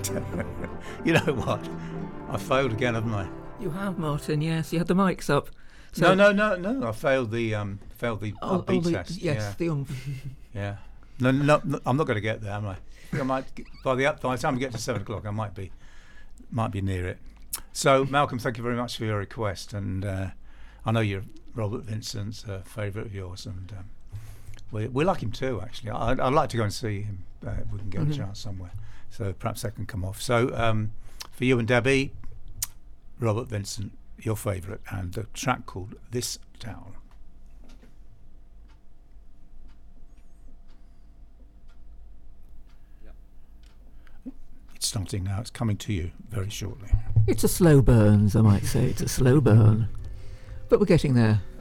You know what? I failed again, haven't I? You have, Martin. Yes, you had the mics up. So No. I failed the beat test. Yes, the Yeah. No, I'm not going to get there, am I? I might by the time we get to 7 o'clock, I might be near it. So, Malcolm, thank you very much for your request, and I know you're Robert Vincent's favourite of yours, and we like him too. Actually, I'd like to go and see him if we can get a chance somewhere. So perhaps that can come off. So for you and Debbie, Robert Vincent, your favourite, and the track called "This Town." It's starting now. It's coming to you very shortly. It's a slow burn, as I might say. It's a slow burn. But we're getting there.